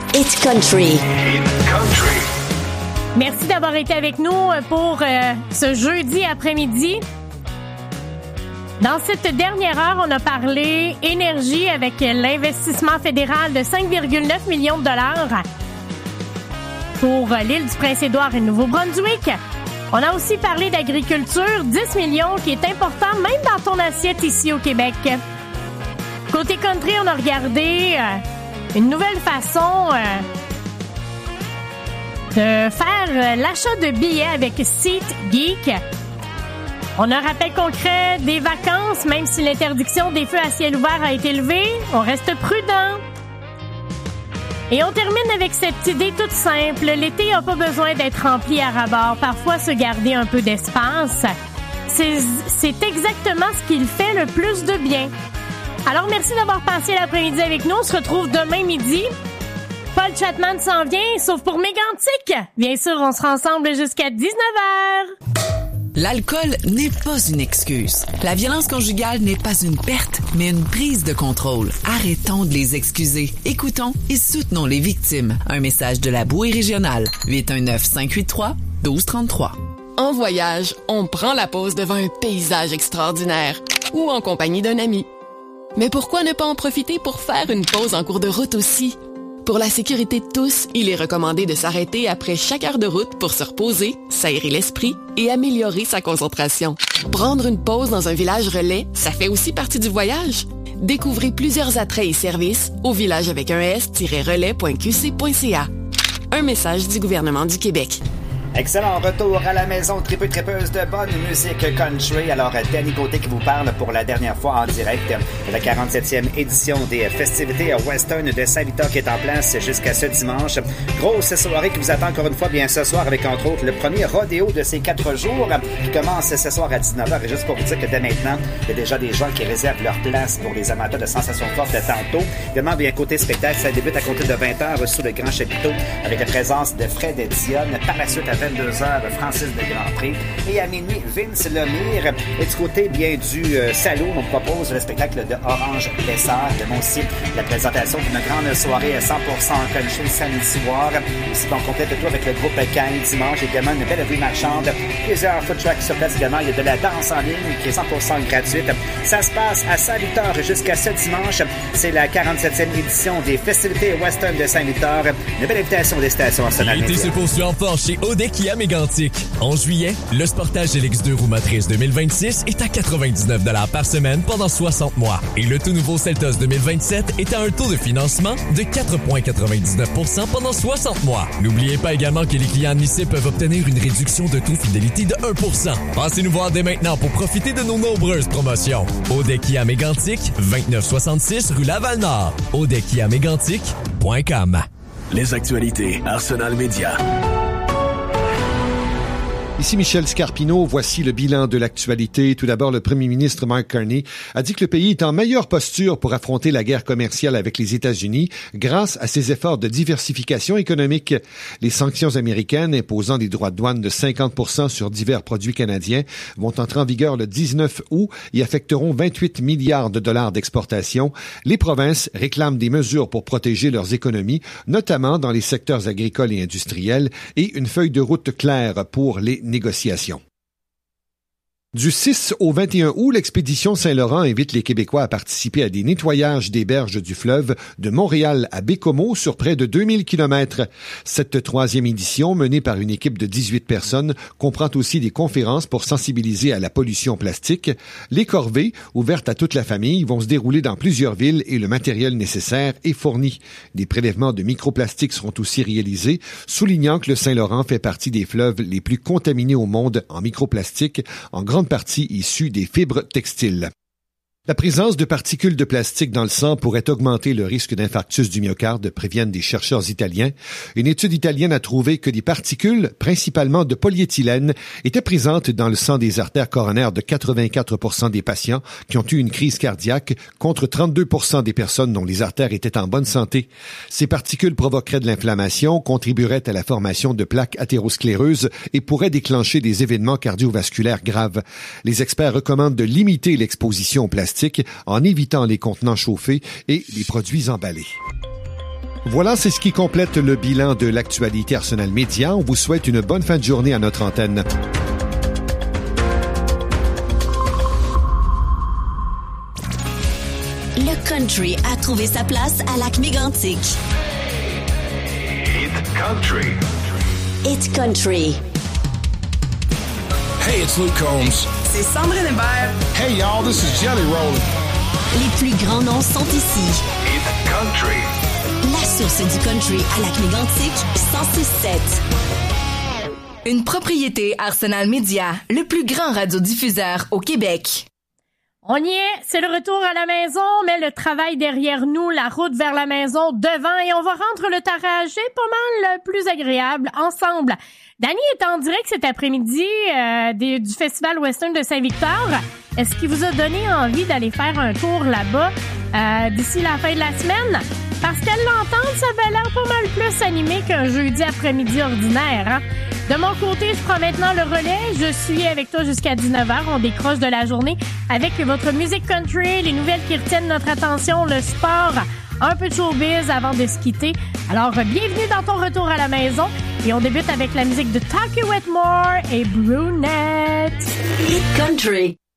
Hit Country. Merci d'avoir été avec nous pour ce jeudi après-midi. Dans cette dernière heure, on a parlé énergie avec l'investissement fédéral de 5,9 millions de dollars pour l'île du Prince-Édouard et le Nouveau-Brunswick. On a aussi parlé d'agriculture, 10 millions, qui est important même dans ton assiette ici au Québec. Côté country, on a regardé une nouvelle façon de faire l'achat de billets avec SeatGeek. On a un rappel concret des vacances, même si l'interdiction des feux à ciel ouvert a été levée, on reste prudent. Et on termine avec cette idée toute simple. L'été n'a pas besoin d'être rempli à ras-bord. Parfois, se garder un peu d'espace, c'est exactement ce qu'il fait le plus de bien. Alors, merci d'avoir passé l'après-midi avec nous. On se retrouve demain midi. Paul Chapman s'en vient, sauf pour Mégantic. Bien sûr, on sera ensemble jusqu'à 19h. L'alcool n'est pas une excuse. La violence conjugale n'est pas une perte, mais une prise de contrôle. Arrêtons de les excuser. Écoutons et soutenons les victimes. Un message de la Bouée régionale. 819-583-1233. En voyage, on prend la pause devant un paysage extraordinaire ou en compagnie d'un ami. Mais pourquoi ne pas en profiter pour faire une pause en cours de route aussi? Pour la sécurité de tous, il est recommandé de s'arrêter après chaque heure de route pour se reposer, s'aérer l'esprit et améliorer sa concentration. Prendre une pause dans un village relais, ça fait aussi partie du voyage. Découvrez plusieurs attraits et services au village avec un s-relais.qc.ca. Un message du gouvernement du Québec. Excellent retour à la maison, tripeuse de bonne musique country. Alors, Danny Côté qui vous parle pour la dernière fois en direct de la 47e édition des festivités western de Saint-Victor qui est en place jusqu'à ce dimanche. Grosse soirée qui vous attend encore une fois bien ce soir avec entre autres le premier rodéo de ces 4 jours qui commence ce soir à 19h. Et juste pour vous dire que dès maintenant, il y a déjà des gens qui réservent leur place pour les amateurs de sensations fortes tantôt. Évidemment, bien côté spectacle, ça débute à compter de 20h sous le grand chapiteau avec la présence de Fred et Dionne. Par la suite, à 22h, Francis de Grandpré. Et à minuit, Vince Lemire. Et du côté, bien, du Salaud, on propose le spectacle de Orange Lessard. Demain aussi, la présentation d'une grande soirée à 100% country samedi soir. Aussi, on complète le tout avec le groupe Cain dimanche. Également, une belle rue marchande. Plusieurs food trucks sur place également. Il y a de la danse en ligne qui est 100% gratuite. Ça se passe à Saint-Victor jusqu'à ce dimanche. C'est la 47e édition des festivités western de Saint-Victor. Une belle invitation des stations Arsenal. L'été se poursuit en force chez Odek Kia Mégantic. En juillet, le Sportage LX2 roue motrice 2026 est à 99$ par semaine pendant 60 mois. Et le tout nouveau Seltos 2027 est à un taux de financement de 4,99% pendant 60 mois. N'oubliez pas également que les clients Nissan peuvent obtenir une réduction de taux fidélité de 1%. Passez nous voir dès maintenant pour profiter de nos nombreuses promotions. Odek Kia Mégantic, 2966 rue Laval-Nord. odekkiamégantic.com. Les actualités Arsenal Média. Ici Michel Scarpino, voici le bilan de l'actualité. Tout d'abord, le premier ministre Mark Carney a dit que le pays est en meilleure posture pour affronter la guerre commerciale avec les États-Unis grâce à ses efforts de diversification économique. Les sanctions américaines imposant des droits de douane de 50% sur divers produits canadiens vont entrer en vigueur le 19 août et affecteront 28 milliards de dollars d'exportation. Les provinces réclament des mesures pour protéger leurs économies, notamment dans les secteurs agricoles et industriels, et une feuille de route claire pour les négociations. Du 6 au 21 août, l'expédition Saint-Laurent invite les Québécois à participer à des nettoyages des berges du fleuve de Montréal à Bécomo sur près de 2000 km. Cette 3e édition, menée par une équipe de 18 personnes, comprend aussi des conférences pour sensibiliser à la pollution plastique. Les corvées, ouvertes à toute la famille, vont se dérouler dans plusieurs villes et le matériel nécessaire est fourni. Des prélèvements de microplastiques seront aussi réalisés, soulignant que le Saint-Laurent fait partie des fleuves les plus contaminés au monde en microplastiques, en grande partie issus des fibres textiles. La présence de particules de plastique dans le sang pourrait augmenter le risque d'infarctus du myocarde, préviennent des chercheurs italiens. Une étude italienne a trouvé que des particules, principalement de polyéthylène, étaient présentes dans le sang des artères coronaires de 84% des patients qui ont eu une crise cardiaque, contre 32% des personnes dont les artères étaient en bonne santé. Ces particules provoqueraient de l'inflammation, contribueraient à la formation de plaques athéroscléreuses et pourraient déclencher des événements cardiovasculaires graves. Les experts recommandent de limiter l'exposition au plastique en évitant les contenants chauffés et les produits emballés. Voilà, c'est ce qui complète le bilan de l'actualité Arsenal Média. On vous souhaite une bonne fin de journée à notre antenne. Le country a trouvé sa place à Lac-Mégantic. Hit Country. Hit Country. Hey, it's Luke Combs. C'est Sandrine Hébert. Hey, y'all, this is Jelly Roll. Les plus grands noms sont ici. Hit Country. La source du country à Lac-Mégantic, 106.7. Une propriété Arsenal Média, le plus grand radiodiffuseur au Québec. On y est, c'est le retour à la maison, mais le travail derrière nous, la route vers la maison devant, et on va rendre le trajet pas mal plus agréable ensemble. Dany est en direct cet après-midi du Festival Western de Saint-Victor. Est-ce qu'il vous a donné envie d'aller faire un tour là-bas d'ici la fin de la semaine? Parce qu'à l'entendre, ça avait l'air pas mal plus animé qu'un jeudi après-midi ordinaire, hein? De mon côté, je prends maintenant le relais. Je suis avec toi jusqu'à 19h. On décroche de la journée avec votre musique country, les nouvelles qui retiennent notre attention, le sport, un peu de showbiz avant de se quitter. Alors, bienvenue dans ton retour à la maison. Et on débute avec la musique de Talkie Wetmore et Brunette. Hit Country.